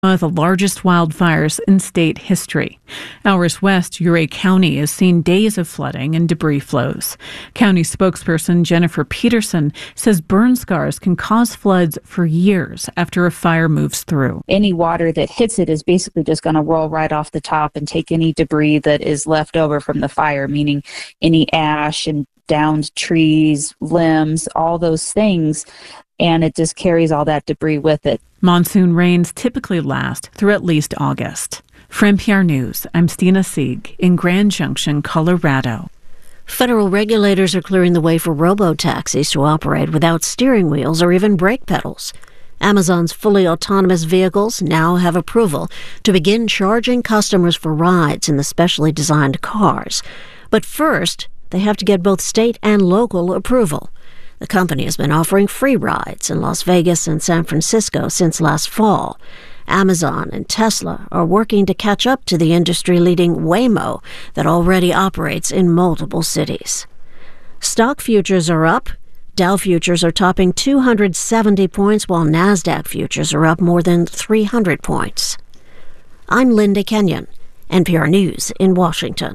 One of the largest wildfires in state history. Hours west, Uray County has seen days of flooding and debris flows. County spokesperson Jennifer Peterson says burn scars can cause floods for years after a fire moves through. Any water that hits it is basically just going to roll right off the top and take any debris that is left over from the fire, meaning any ash and downed trees, limbs, all those things, and it just carries all that debris with it. Monsoon rains typically last through at least August. For NPR News, I'm Stina Sieg in Grand Junction, Colorado. Federal regulators are clearing the way for robo-taxis to operate without steering wheels or even brake pedals. Amazon's fully autonomous vehicles now have approval to begin charging customers for rides in the specially designed cars. But first, they have to get both state and local approval. The company has been offering free rides in Las Vegas and San Francisco since last fall. Amazon and Tesla are working to catch up to the industry-leading Waymo that already operates in multiple cities. Stock futures are up. Dow futures are topping 270 points, while NASDAQ futures are up more than 300 points. I'm Linda Kenyon, NPR News in Washington.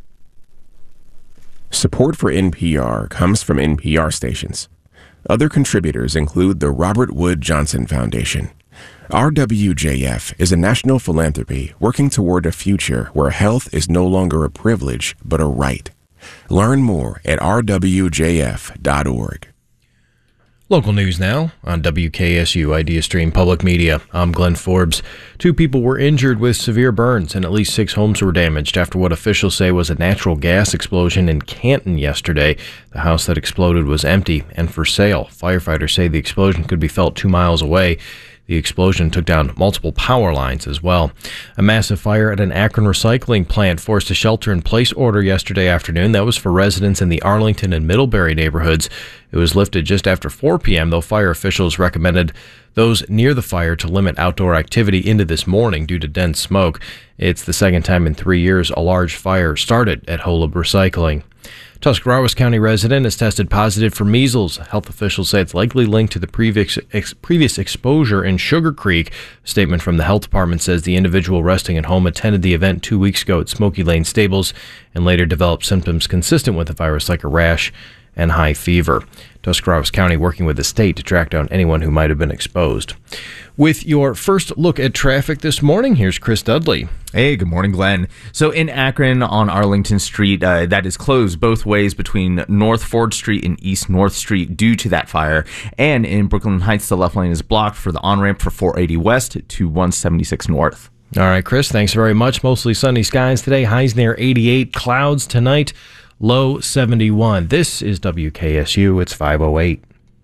Support for NPR comes from NPR stations. Other contributors include the Robert Wood Johnson Foundation. RWJF is a national philanthropy working toward a future where health is no longer a privilege, but a right. Learn more at rwjf.org. Local news now on WKSU Idea Stream Public Media. I'm Glenn Forbes. 2 people were injured with severe burns and at least 6 homes were damaged after what officials say was a natural gas explosion in Canton yesterday. The house that exploded was empty and for sale. Firefighters say the explosion could be felt 2 miles away. The explosion took down multiple power lines as well. A massive fire at an Akron recycling plant forced a shelter-in-place order yesterday afternoon. That was for residents in the Arlington and Middlebury neighborhoods. It was lifted just after 4 p.m., though fire officials recommended those near the fire to limit outdoor activity into this morning due to dense smoke. It's the second time in 3 years a large fire started at Holub Recycling. Tuscarawas County resident has tested positive for measles. Health officials say it's likely linked to the previous exposure in Sugar Creek. A statement from the health department says the individual resting at home attended the event 2 weeks ago at Smoky Lane Stables and later developed symptoms consistent with the virus like a rash and high fever. Tuscarawas County working with the state to track down anyone who might have been exposed. With your first look at traffic this morning, here's Chris Dudley. Hey, good morning, Glenn. So in Akron on Arlington Street, that is closed both ways between North Ford Street and East North Street due to that fire. And in Brooklyn Heights, the left lane is blocked for the on-ramp for 480 West to 176 North. All right, Chris, thanks very much. Mostly sunny skies today. Highs near 88. Clouds tonight. Low 71. This is WKSU. It's 5:08.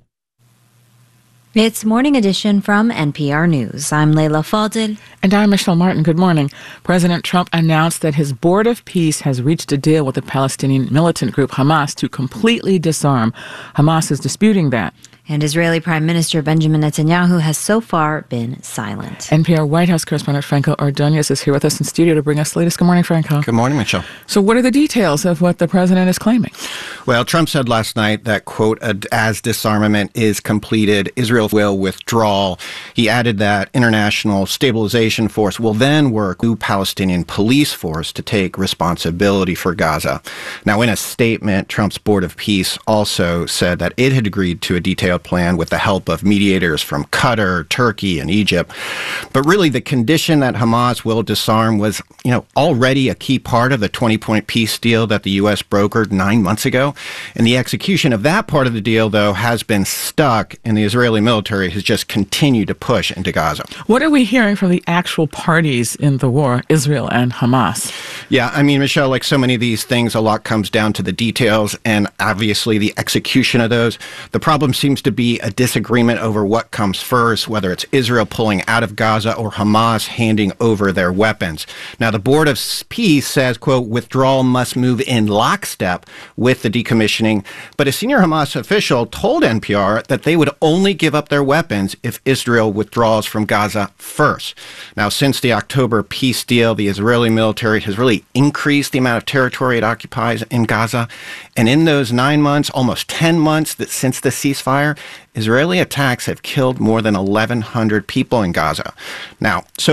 It's Morning Edition from NPR News. I'm Leila Fadel. And I'm Michelle Martin. Good morning. President Trump announced that his Board of Peace has reached a deal with the Palestinian militant group Hamas to completely disarm. Hamas is disputing that. And Israeli Prime Minister Benjamin Netanyahu has so far been silent. NPR White House correspondent Franco Ordonez is here with us in studio to bring us the latest. Good morning, Franco. Good morning, Michelle. So what are the details of what the president is claiming? Well, Trump said last night that, quote, as disarmament is completed, Israel will withdraw. He added that International Stabilization Force will then work with Palestinian police force to take responsibility for Gaza. Now, in a statement, Trump's Board of Peace also said that it had agreed to a detailed plan with the help of mediators from Qatar, Turkey, and Egypt. But really, the condition that Hamas will disarm was, already a key part of the 20-point peace deal that the U.S. brokered 9 months ago. And the execution of that part of the deal, though, has been stuck, and the Israeli military has just continued to push into Gaza. What are we hearing from the actual parties in the war, Israel and Hamas? Yeah, Michelle, like so many of these things, a lot comes down to the details and obviously the execution of those. The problem seems to be a disagreement over what comes first, whether it's Israel pulling out of Gaza or Hamas handing over their weapons. Now, the Board of Peace says, quote, withdrawal must move in lockstep with the decommissioning. But a senior Hamas official told NPR that they would only give up their weapons if Israel withdraws from Gaza first. Now, since the October peace deal, the Israeli military has really increased the amount of territory it occupies in Gaza. And in those 9 months, almost 10 months since the ceasefire, Israeli attacks have killed more than 1,100 people in Gaza. Now, so